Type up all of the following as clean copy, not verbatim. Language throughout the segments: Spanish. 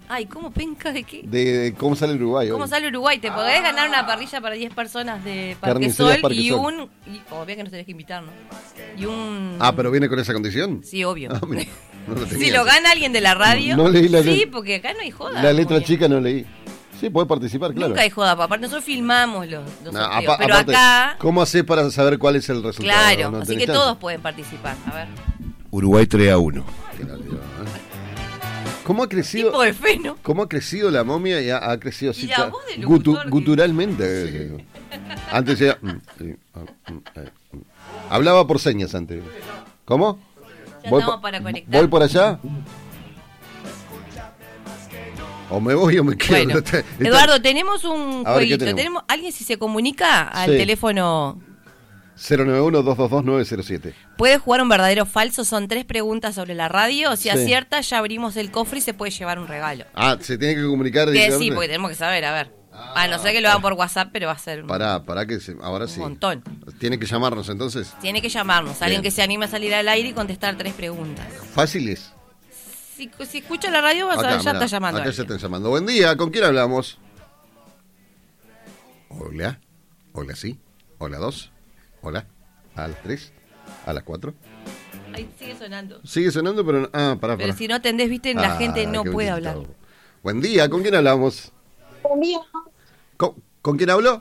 Ay, ¿cómo penca de qué? De cómo sale Uruguay. ¿Cómo hoy. sale Uruguay? Te podés ganar una parrilla para 10 personas de Carnicerías Parquesol y Parquesol. obvio que nos tenés que invitar, ¿no? Y un... Ah, pero viene con esa condición. Sí, obvio. Ah, mira, no lo tenía. Si lo gana alguien de la radio... No leí la sí, letra. porque acá no hay joda. La letra muy bien. chica no leí. Sí, podés participar, claro. Nunca hay joda, aparte nosotros filmamos los No, sorteos, pero aparte, acá... ¿cómo hacés para saber cuál es el resultado? Claro, ¿No así tenés que chance? todos pueden participar. A ver. Uruguay 3-1. ¿Cómo ha crecido? Tipo de fe, ¿no? ¿Cómo ha crecido la momia y ha crecido así Y la voz del locutor que- guturalmente? Antes era... Hablaba por señas antes. ¿Cómo? Ya Voy estamos pa- para conectar. ¿Voy por allá? ¿O me voy o me quedo? Bueno, Eduardo, tenemos un A ver, ¿qué jueguito. tenemos? ¿Alguien si se comunica al Sí. teléfono 091-222-907. puede jugar un verdadero o falso? Son 3 preguntas sobre la radio. Si Sí. acierta, ya abrimos el cofre y se puede llevar un regalo. Ah, se tiene que comunicar Que sí, directamente. porque tenemos que saber, a ver. A no ser que lo hagan por WhatsApp, pero va a ser un Pará que ahora sí. montón. Tiene que llamarnos entonces. Tiene que llamarnos, alguien Bien. que se anime a salir al aire y contestar 3 preguntas. Fáciles. Si escucha la radio, vas a ver, ya mirá, está llamando. Acá ya alguien. están llamando. Buen día, ¿con quién hablamos? Hola. Hola, sí. Hola, 2. Hola. A las 3. A las 4. Ahí sigue sonando. Sigue sonando, pero... Ah, pará. Pero si no atendés, viste, la gente no qué puede bonito. hablar. Buen día, ¿con quién hablamos? Buen día. ¿Con quién hablo?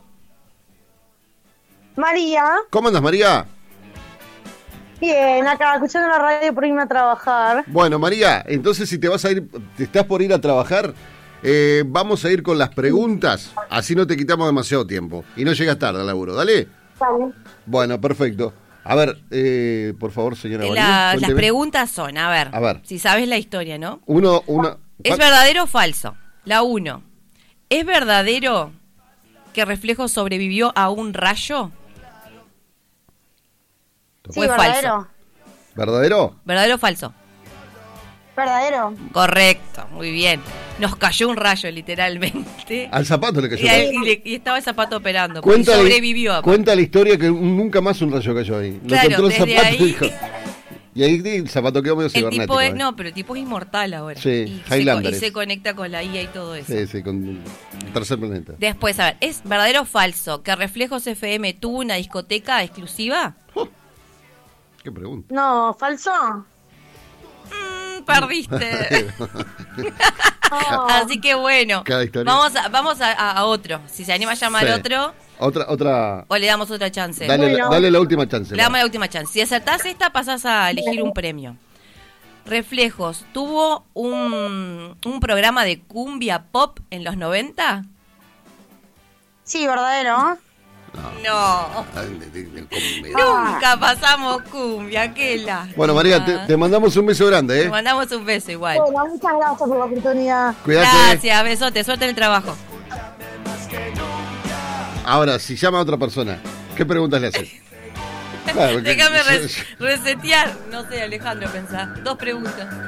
María. ¿Cómo andas, María? Bien, acá escuchando la radio por irme a trabajar. Bueno, María, entonces si te vas a ir, te estás por ir a trabajar, vamos a ir con las preguntas, así no te quitamos demasiado tiempo y no llegas tarde al laburo, ¿dale? Vale. Bueno, perfecto. A ver, por favor, señora María, Las cuénteme. preguntas son, a ver, si sabes la historia, ¿no? Una... ¿Es verdadero o falso? La 1. ¿Es verdadero que Reflejo sobrevivió a un rayo? Sí, ¿O es verdadero. falso? ¿Verdadero? ¿Verdadero o falso? Verdadero. Correcto, muy bien. Nos cayó un rayo, literalmente. Al zapato le cayó. Y estaba el zapato operando. Porque Cuenta, sobrevivió. aparte. cuenta la historia que nunca más un rayo cayó ahí. Lo Claro, encontró el desde zapato ahí- y dijo... Y ahí el zapato quedó medio El cibernético. tipo es, no, pero el tipo es inmortal ahora. Sí, y Highlander y es. se conecta con la IA y todo eso. Sí, con el tercer planeta. Después, a ver, ¿es verdadero o falso que Reflejos FM tuvo una discoteca exclusiva? ¿Qué pregunta? No, falso. Perdiste. Oh. Así que bueno, Cada historia. vamos a otro. Si se anima a llamar Sí. otro, Otra... o le damos otra chance. Dale, Bueno. dale la última chance. Le damos la última chance. Si acertás esta, pasás a elegir un premio. Reflejos, ¿tuvo un programa de cumbia pop en los 90? Sí, verdadero. No. Nunca pasamos cumbia, qué lástima. Bueno, María, te mandamos un beso grande, Te ¿eh? mandamos un beso igual. Bueno, muchas gracias por la oportunidad. Cuídate. Gracias, besote, suerte en el trabajo. Ahora, si llama a otra persona, ¿qué preguntas le haces? Claro, porque- Déjame resetear. No sé, Alejandro, pensá. 2 preguntas.